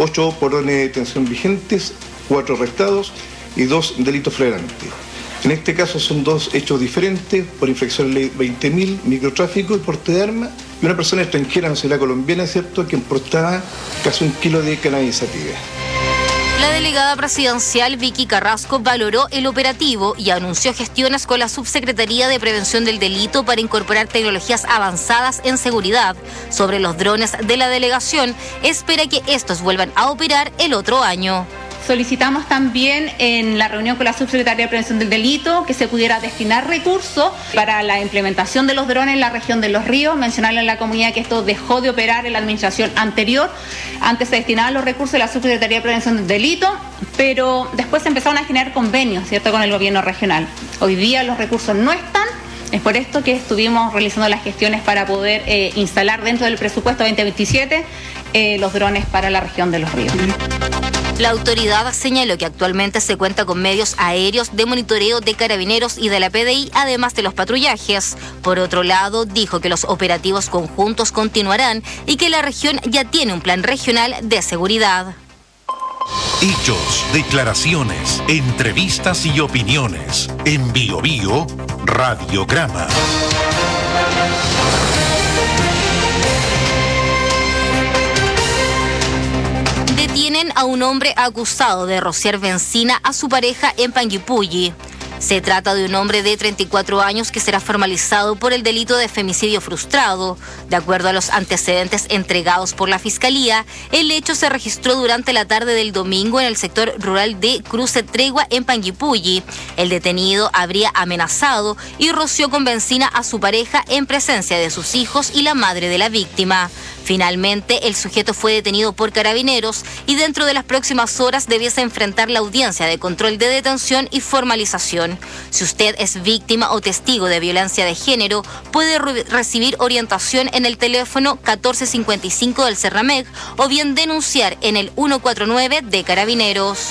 8 por orden de detención vigentes, 4 arrestados y 2 delitos flagrantes. En este caso son 2 hechos diferentes, por infracción de ley 20.000, microtráfico y porte de armas, y una persona extranjera, nacionalidad colombiana, ¿cierto?, quien portaba casi 1 kilo de cannabis sativa. La delegada presidencial Vicky Carrasco valoró el operativo y anunció gestiones con la Subsecretaría de Prevención del Delito para incorporar tecnologías avanzadas en seguridad. Sobre los drones de la delegación, espera que estos vuelvan a operar el otro año. Solicitamos también en la reunión con la Subsecretaría de Prevención del Delito que se pudiera destinar recursos para la implementación de los drones en la región de Los Ríos. Mencionarle a la comunidad que esto dejó de operar en la administración anterior. Antes se destinaban los recursos de la Subsecretaría de Prevención del Delito, pero después se empezaron a generar convenios, ¿cierto?, con el gobierno regional. Hoy día los recursos no están. Es por esto que estuvimos realizando las gestiones para poder instalar dentro del presupuesto 2027 los drones para la región de Los Ríos. La autoridad señaló que actualmente se cuenta con medios aéreos de monitoreo de Carabineros y de la PDI, además de los patrullajes. Por otro lado, dijo que los operativos conjuntos continuarán y que la región ya tiene un plan regional de seguridad. Hechos, declaraciones, entrevistas y opiniones. En Bio Bio, Radiograma. Detienen a un hombre acusado de rociar benzina a su pareja en Panguipulli. Se trata de un hombre de 34 años que será formalizado por el delito de femicidio frustrado. De acuerdo a los antecedentes entregados por la Fiscalía, el hecho se registró durante la tarde del domingo en el sector rural de Cruce Tregua en Panguipulli. El detenido habría amenazado y roció con benzina a su pareja en presencia de sus hijos y la madre de la víctima. Finalmente, el sujeto fue detenido por Carabineros y dentro de las próximas horas debiese enfrentar la audiencia de control de detención y formalización. Si usted es víctima o testigo de violencia de género, puede recibir orientación en el teléfono 1455 del Cerramec o bien denunciar en el 149 de Carabineros.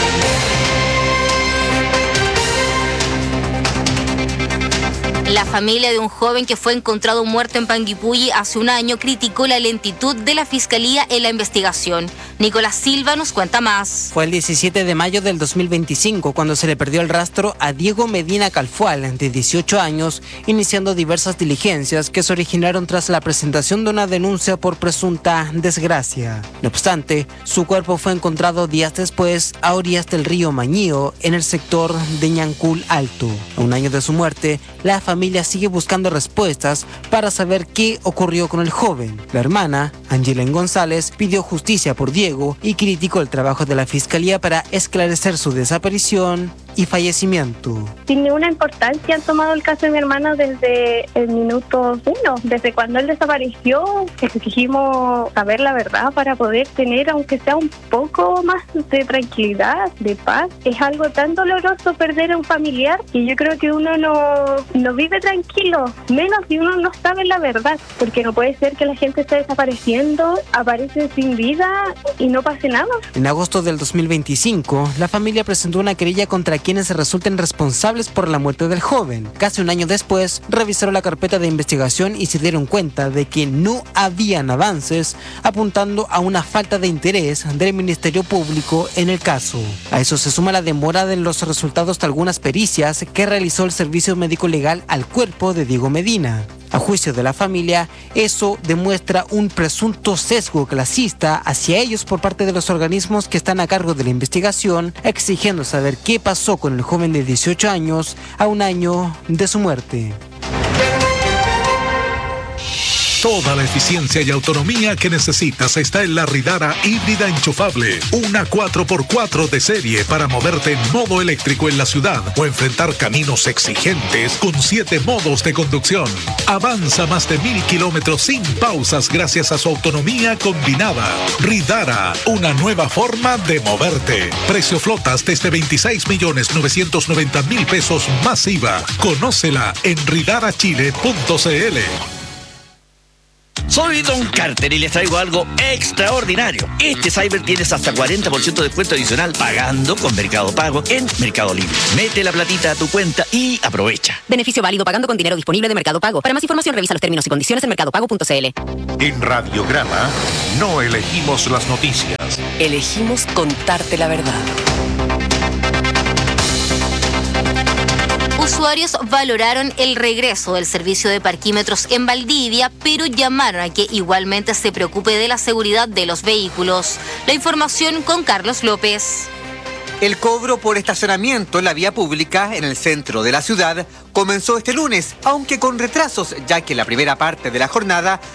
La familia de un joven que fue encontrado muerto en Panguipulli hace un año criticó la lentitud de la Fiscalía en la investigación. Nicolás Silva nos cuenta más. Fue el 17 de mayo del 2025 cuando se le perdió el rastro a Diego Medina Calfual, de 18 años, iniciando diversas diligencias que se originaron tras la presentación de una denuncia por presunta desgracia. No obstante, su cuerpo fue encontrado días después a orillas del río Mañío, en el sector de Ñancul Alto. A un año de su muerte, la familia sigue buscando respuestas para saber qué ocurrió con el joven. La hermana, Angelen González, pidió justicia por Diego y criticó el trabajo de la Fiscalía para esclarecer su desaparición y fallecimiento. Sin ninguna importancia han tomado el caso de mi hermano desde el minuto 1, desde cuando él desapareció. Exigimos saber la verdad para poder tener, aunque sea un poco más de tranquilidad, de paz. Es algo tan doloroso perder a un familiar que yo creo que uno no vive tranquilo, menos si uno no sabe la verdad, porque no puede ser que la gente esté desapareciendo, aparece sin vida y no pase nada. En agosto del 2025, la familia presentó una querella contra quienes resulten responsables por la muerte del joven. Casi un año después, revisaron la carpeta de investigación y se dieron cuenta de que no habían avances, apuntando a una falta de interés del Ministerio Público en el caso. A eso se suma la demora en los resultados de algunas pericias que realizó el Servicio Médico Legal al cuerpo de Diego Medina. A juicio de la familia, eso demuestra un presunto sesgo clasista hacia ellos por parte de los organismos que están a cargo de la investigación, exigiendo saber qué pasó con el joven de 18 años a un año de su muerte. Toda la eficiencia y autonomía que necesitas está en la Ridara híbrida enchufable. Una 4x4 de serie para moverte en modo eléctrico en la ciudad o enfrentar caminos exigentes con 7 modos de conducción. Avanza más de 1000 kilómetros sin pausas gracias a su autonomía combinada. Ridara, una nueva forma de moverte. Precio flotas desde 26.990.000 pesos más IVA. Conócela en ridarachile.cl. Soy Don Carter y les traigo algo extraordinario. Este Cyber tienes hasta 40% de descuento adicional pagando con Mercado Pago en Mercado Libre. Mete la platita a tu cuenta y aprovecha. Beneficio válido pagando con dinero disponible de Mercado Pago. Para más información revisa los términos y condiciones en mercadopago.cl. En Radiograma no elegimos las noticias. Elegimos contarte la verdad. Usuarios valoraron el regreso del servicio de parquímetros en Valdivia, pero llamaron a que igualmente se preocupe de la seguridad de los vehículos. La información con Carlos López. El cobro por estacionamiento en la vía pública en el centro de la ciudad comenzó este lunes, aunque con retrasos, ya que la primera parte de la jornada